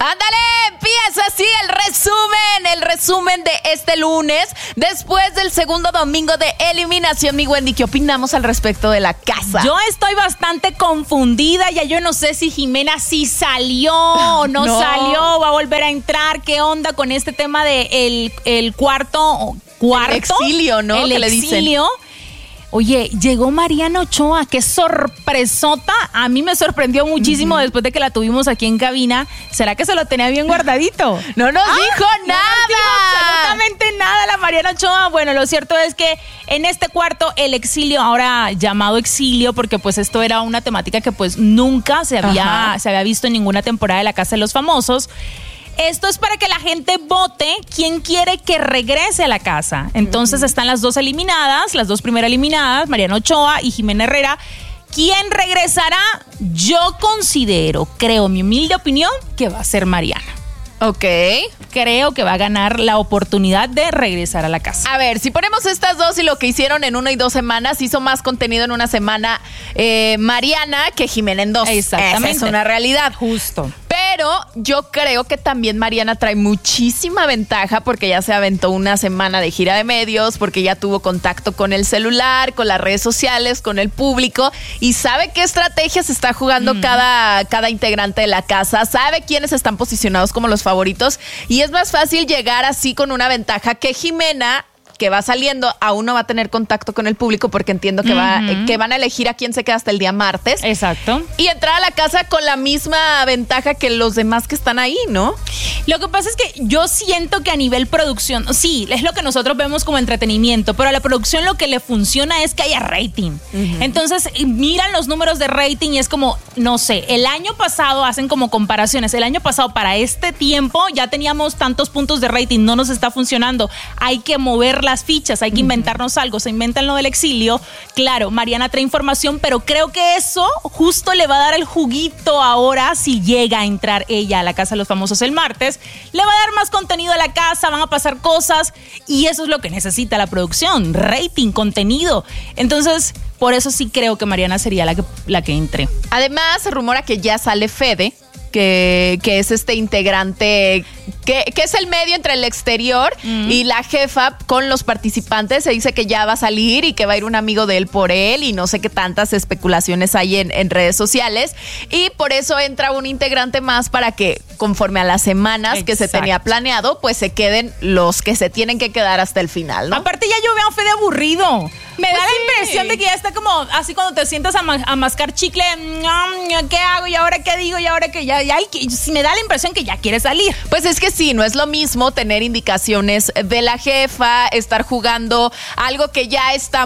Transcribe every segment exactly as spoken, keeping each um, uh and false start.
Ándale, empieza así el resumen, el resumen de este lunes, después del segundo domingo de eliminación. Mi Wendy, ¿qué opinamos al respecto de la casa? Yo estoy bastante confundida, ya yo no sé si Jimena sí salió o no, no salió, va a volver a entrar, qué onda con este tema de el, el cuarto, cuarto. El exilio, ¿no? El que exilio. Le dicen. Oye, llegó Mariana Ochoa, qué sorpresota. A mí me sorprendió muchísimo uh-huh. después de que la tuvimos aquí en cabina. ¿Será que se lo tenía bien guardadito? No nos ah, dijo nada. No nos dijo absolutamente nada la Mariana Ochoa. Bueno, lo cierto es que en este cuarto, el exilio, ahora llamado exilio, porque pues esto era una temática que pues nunca se había, se había visto en ninguna temporada de La Casa de los Famosos. Esto es para que la gente vote quién quiere que regrese a la casa. Entonces uh-huh. están las dos eliminadas, las dos primeras eliminadas, Mariana Ochoa y Jimena Herrera. ¿Quién regresará? Yo considero, creo, mi humilde opinión, que va a ser Mariana. Ok. Creo que va a ganar la oportunidad de regresar a la casa. A ver, si ponemos estas dos y lo que hicieron en una y dos semanas, hizo más contenido en una semana eh, Mariana que Jimena en dos. Exactamente. Esa es una realidad. Justo. Pero yo creo que también Mariana trae muchísima ventaja porque ya se aventó una semana de gira de medios, porque ya tuvo contacto con el celular, con las redes sociales, con el público y sabe qué estrategias está jugando mm. cada, cada integrante de la casa, sabe quiénes están posicionados como los favoritos y es más fácil llegar así con una ventaja que Jimena, que va saliendo, aún no va a tener contacto con el público porque entiendo que, uh-huh. va, eh, que van a elegir a quién se queda hasta el día martes. Exacto. Y entrar a la casa con la misma ventaja que los demás que están ahí, ¿no? Lo que pasa es que yo siento que a nivel producción, sí, es lo que nosotros vemos como entretenimiento, pero a la producción lo que le funciona es que haya rating. Uh-huh. Entonces, miran los números de rating y es como, no sé, el año pasado hacen como comparaciones. El año pasado para este tiempo ya teníamos tantos puntos de rating, no nos está funcionando. Hay que mover las fichas, hay que inventarnos uh-huh. algo, se inventan lo del exilio. Claro, Mariana trae información, pero creo que eso justo le va a dar el juguito ahora si llega a entrar ella a la Casa de los Famosos el martes. Le va a dar más contenido a la casa, van a pasar cosas y eso es lo que necesita la producción, rating, contenido. Entonces, por eso sí creo que Mariana sería la que, la que entre. Además, se rumora que ya sale Fede, que, que es este integrante que, que es el medio entre el exterior mm. y la jefa con los participantes. Se dice que ya va a salir y que va a ir un amigo de él por él y no sé qué tantas especulaciones hay en, en redes sociales y por eso entra un integrante más para que conforme a las semanas Exacto. que se tenía planeado pues se queden los que se tienen que quedar hasta el final, ¿no? Aparte ya yo veo a Fede aburrido. Me pues da sí. la impresión de que ya está como así cuando te sientas a, ma- a mascar chicle. ¿Qué hago? ¿Y ahora qué digo? ¿Y ahora qué? Ya, ya, y me da la impresión que ya quiere salir. Pues es que sí, no es lo mismo tener indicaciones de la jefa, estar jugando algo que ya está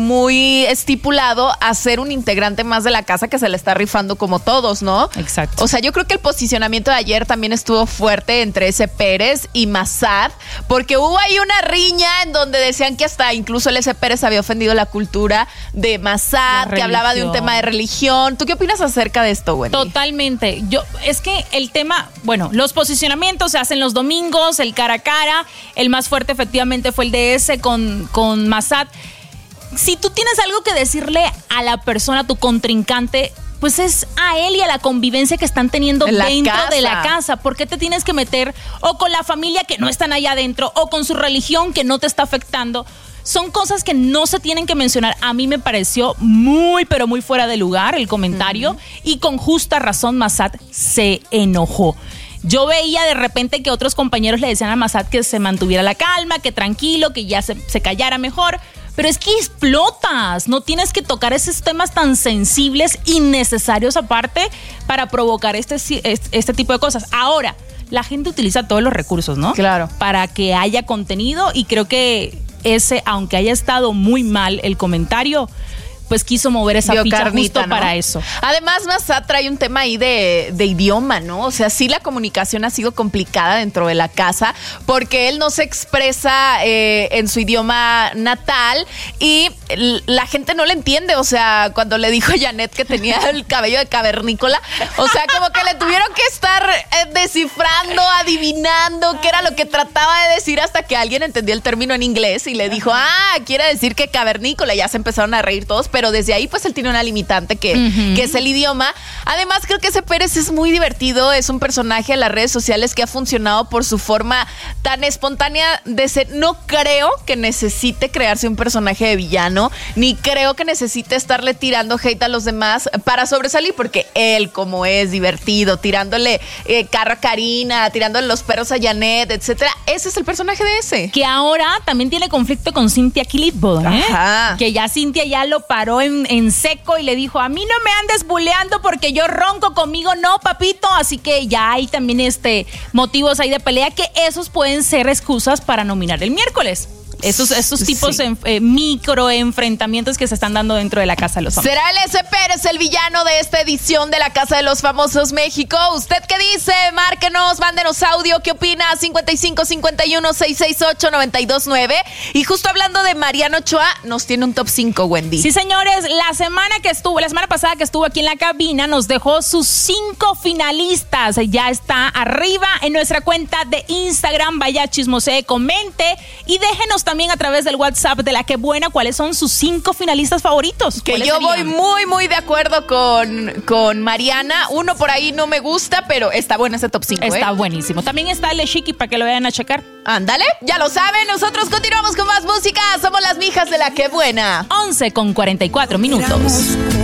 muy estipulado, a ser un integrante más de la casa que se le está rifando como todos, ¿no? Exacto. O sea, yo creo que el posicionamiento de ayer también estuvo fuerte entre ese Pérez y Massad, porque hubo ahí una riña en donde decían que hasta incluso el ese Pérez había ofendido la cultura de Massad, que hablaba de un tema de religión. ¿Tú qué opinas acerca de esto, Wendy? Totalmente. Yo, es que el tema, bueno, los posicionamientos se hacen los domingos, el cara a cara, el más fuerte efectivamente fue el de ese con, con Massad. Si tú tienes algo que decirle a la persona, a tu contrincante, pues es a él y a la convivencia que están teniendo dentro casa. de la casa. ¿Por qué te tienes que meter o con la familia que no están allá adentro o con su religión que no te está afectando? Son cosas que no se tienen que mencionar. A mí me pareció muy, pero muy fuera de lugar el comentario uh-huh. y con justa razón Massad se enojó. Yo veía de repente que otros compañeros le decían a Massad que se mantuviera la calma, que tranquilo, que ya se, se callara mejor. Pero es que explotas, no tienes que tocar esos temas tan sensibles, innecesarios aparte, para provocar este, este tipo de cosas. Ahora, la gente utiliza todos los recursos, ¿no? Claro. Para que haya contenido y creo que ese, aunque haya estado muy mal el comentario, pues quiso mover esa Dio ficha carnita, justo ¿no? para eso. Además, Massad trae un tema ahí de, de idioma, ¿no? O sea, sí la comunicación ha sido complicada dentro de la casa porque él no se expresa eh, en su idioma natal y la gente no le entiende. O sea, cuando le dijo a Janet que tenía el cabello de cavernícola, o sea, como que le tuvieron que estar eh, descifrando, adivinando qué era lo que trataba de decir hasta que alguien entendió el término en inglés y le dijo, ah, quiere decir que cavernícola. Y ya se empezaron a reír todos. pero desde ahí pues él tiene una limitante que, uh-huh. que es el idioma. Además, creo que ese Pérez es muy divertido, es un personaje en las redes sociales que ha funcionado por su forma tan espontánea de ser. No creo que necesite crearse un personaje de villano, ni creo que necesite estarle tirando hate a los demás para sobresalir, porque él, como es divertido, tirándole eh, carro a Karina, tirándole los perros a Janet, etcétera, ese es el personaje de ese. Que ahora también tiene conflicto con Cynthia Clitbo, ¿eh? Ajá. Que ya Cynthia ya lo paró en, en seco y le dijo, a mí no me andes buleando porque yo ronco, conmigo no, papito. Así que ya hay también este motivos ahí de pelea, que esos pueden ser excusas para nominar el miércoles. Esos, esos tipos sí. de eh, micro enfrentamientos que se están dando dentro de la Casa de los Famosos. ¿Será el ese Pérez el villano de esta edición de la Casa de los Famosos México? ¿Usted qué dice? Márquenos, mándenos audio. ¿Qué opina? cincuenta y cinco cincuenta y uno seiscientos sesenta y ocho noventa y dos nueve. Y justo hablando de Mariana Ochoa, nos tiene un top cinco, Wendy. Sí, señores, la semana que estuvo, la semana pasada que estuvo aquí en la cabina, nos dejó sus cinco finalistas. Ya está arriba en nuestra cuenta de Instagram. Vaya, chismosee, comente y déjenos también a través del WhatsApp de La Qué Buena cuáles son sus cinco finalistas favoritos. Que yo serían? Voy muy, muy de acuerdo con, con Mariana. Uno por ahí no me gusta, pero está bueno ese top cinco. Está ¿eh? buenísimo. También está el de Chiqui para que lo vayan a checar. Ándale, ya lo saben. Nosotros continuamos con más música. Somos las mijas de La Qué Buena. once con cuarenta y cuatro minutos.